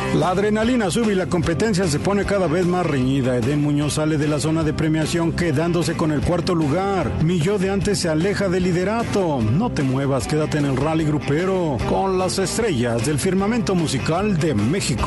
La adrenalina sube y la competencia se pone cada vez más reñida. Eden Muñoz sale de la zona de premiación quedándose con el cuarto lugar. Mi yo de antes se aleja del liderato. No te muevas, quédate en el rally grupero con las estrellas del firmamento musical de México.